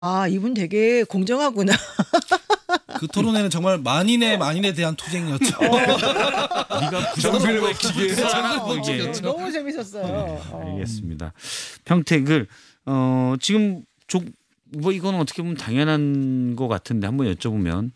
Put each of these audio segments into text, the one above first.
아, 이분 되게 공정하구나. 그 토론회는 정말 만인에 대한 투쟁이었죠. 네가 부정부의 기계에 너무 재밌었어요. 알겠습니다. 평택을 지금 뭐 이건 어떻게 보면 당연한 것 같은데 한번 여쭤보면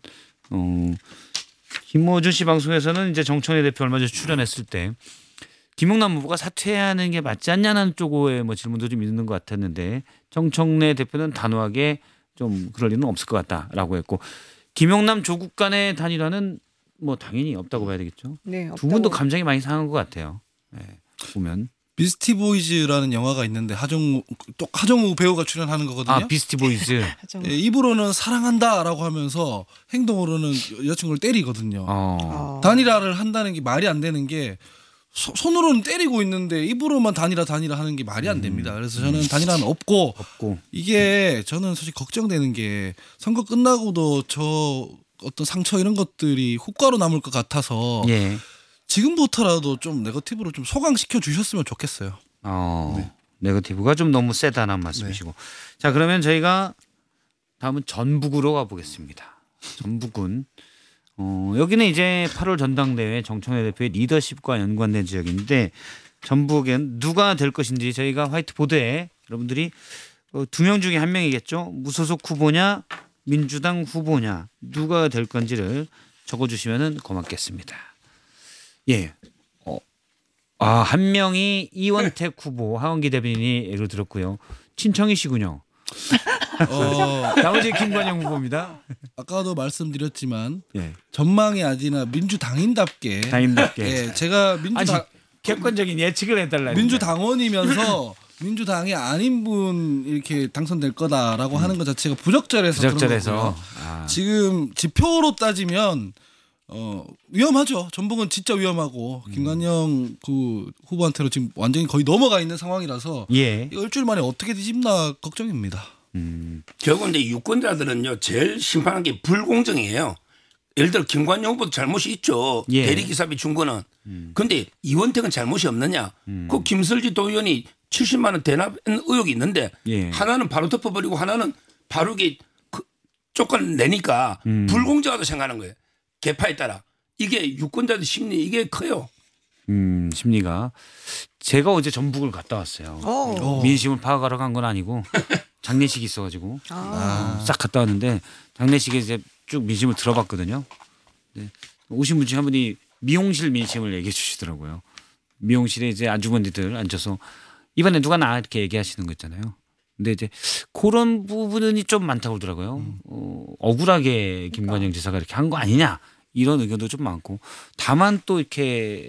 김어준 씨 방송에서는 이제 정청래 대표 얼마 전에 출연했을 때 김용남 후보가 사퇴하는 게 맞지 않냐는 쪽의 뭐 질문도 좀 있는 것 같았는데 정청래 대표는 단호하게 좀 그럴 리는 없을 것 같다라고 했고 김용남 조국 간의 단일화는 뭐 당연히 없다고 봐야 되겠죠. 네, 두 분도 감정이 많이 상한 것 같아요. 네, 보면. 비스티 보이즈라는 영화가 있는데 하정우 배우가 출연하는 거거든요. 아 비스티 보이즈. 예, 입으로는 사랑한다라고 하면서 행동으로는 여자친구를 때리거든요. 단일화를 한다는 게 말이 안 되는 게 손으로는 때리고 있는데 입으로만 단일화 하는 게 말이 안 됩니다. 그래서 저는 단일화는 없고 이게 저는 솔직히 걱정되는 게 선거 끝나고도 저 어떤 상처 이런 것들이 후과로 남을 것 같아서 예. 지금부터라도 좀 네거티브로 좀 소강시켜 주셨으면 좋겠어요. 네. 네거티브가 좀 너무 세다는 말씀이시고. 네. 자 그러면 저희가 다음은 전북으로 가보겠습니다. 전북은 여기는 이제 8월 전당대회 정청래 대표의 리더십과 연관된 지역인데 전북엔 누가 될 것인지 저희가 화이트보드에 여러분들이 2명 중에 1명이겠죠. 무소속 후보냐 민주당 후보냐 누가 될 건지를 적어주시면 고맙겠습니다. 예. 한 명이 이원택 후보 하원기 대변인이 예를 들었고요. 친청이시군요. 나머지 김관영 후보입니다. 아까도 말씀드렸지만 예. 전망이 아니라 민주당인답게 예, 제가 객관적인 예측을 해달라. 민주당원이면서 민주당이 아닌 분 이렇게 당선될 거다라고 하는 것 자체가 부적절해서 그런 거고요. 지금 지표로 따지면 위험하죠. 전북은 진짜 위험하고 김관영 그 후보한테로 지금 완전히 거의 넘어가 있는 상황이라서 예. 일주일 만에 어떻게 뒤집나 걱정입니다. 결국 이제 유권자들은요 제일 심판한 게 불공정이에요. 예를 들어 김관영 후보도 잘못이 있죠. 예. 대리기사비 준 거는. 그런데 이원택은 잘못이 없느냐. 그 김설지 도의원이 70만 원 대납 의혹이 있는데 예. 하나는 바로 덮어버리고 하나는 바로 이게 쫓아내니까 불공정하다고 생각하는 거예요. 개파에 따라. 이게 유권자들 심리 이게 커요. 심리가. 제가 어제 전북을 갔다 왔어요. 민심을 파악하러 간 건 아니고 장례식이 있어가지고 싹 갔다 왔는데 장례식에 이제 쭉 민심을 들어봤거든요. 네. 오신 분 중에 한 분이 미용실 민심을 얘기해 주시더라고요. 미용실에 이제 아주머니들 앉아서 이번에 누가 나 이렇게 얘기하시는 거 있잖아요. 근데 이제 그런 부분이 좀 많다고 그러더라고요. 억울하게 김관영 지사가 이렇게 한 거 아니냐 이런 의견도 좀 많고 다만 또 이렇게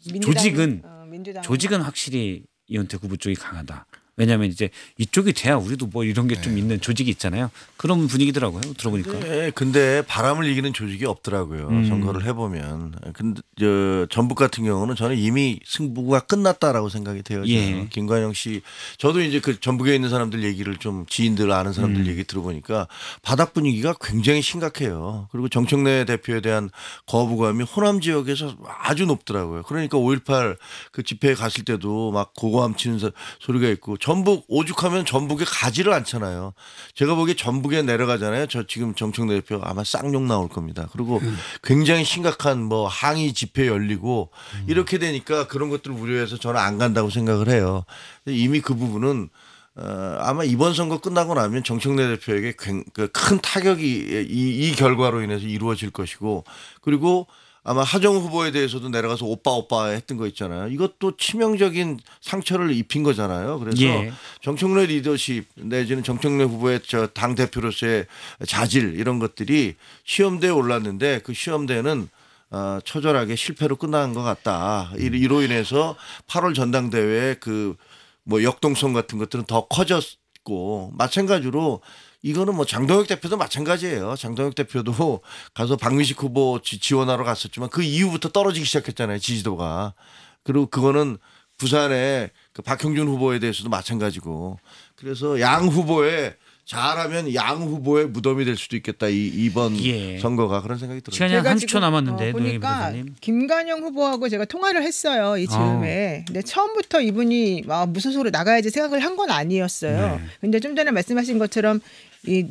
조직은 확실히 이원택 후보 쪽이 강하다. 왜냐하면 이제 이쪽이 돼야 우리도 뭐 이런 게 좀 있는 조직이 있잖아요. 그런 분위기더라고요. 들어보니까. 네, 근데 바람을 이기는 조직이 없더라고요. 선거를 해보면. 근데 전북 같은 경우는 저는 이미 승부가 끝났다라고 생각이 돼요. 예. 김관영 씨, 저도 이제 그 전북에 있는 사람들 얘기를 좀 지인들 아는 사람들 얘기 들어보니까 바닥 분위기가 굉장히 심각해요. 그리고 정청래 대표에 대한 거부감이 호남 지역에서 아주 높더라고요. 그러니까 5.18 그 집회에 갔을 때도 막 고고함 치는 소리가 있고. 전북 오죽하면 전북에 가지를 않잖아요. 제가 보기에 전북에 내려가잖아요. 저 지금 정청래 대표 아마 쌍욕 나올 겁니다. 그리고 굉장히 심각한 뭐 항의 집회 열리고 이렇게 되니까 그런 것들을 우려해서 저는 안 간다고 생각을 해요. 이미 그 부분은 아마 이번 선거 끝나고 나면 정청래 대표에게 큰 타격이 이 결과로 인해서 이루어질 것이고 그리고 아마 하정우 후보에 대해서도 내려가서 오빠 했던 거 있잖아요. 이것도 치명적인 상처를 입힌 거잖아요. 그래서 예. 정청래 리더십 내지는 정청래 후보의 당 대표로서의 자질 이런 것들이 시험대에 올랐는데 그 시험대는 처절하게 실패로 끝난 것 같다. 이로 인해서 8월 전당대회에 그 뭐 역동성 같은 것들은 더 커졌고 마찬가지로 이거는 뭐 장동혁 대표도 마찬가지예요. 장동혁 대표도 가서 박민식 후보 지원하러 갔었지만 그 이후부터 떨어지기 시작했잖아요. 지지도가. 그리고 그거는 부산의 그 박형준 후보에 대해서도 마찬가지고. 그래서 양 후보의 잘하면 양 후보의 무덤이 될 수도 있겠다. 이번 예. 선거가 그런 생각이 들어요. 시간이 한 제가 30초 지금, 남았는데 노영희 보니까 변호사님. 김관영 후보하고 제가 통화를 했어요 이 즈음에. 근데 처음부터 이분이 무소속으로 나가야지 생각을 한 건 아니었어요. 네. 근데 좀 전에 말씀하신 것처럼 이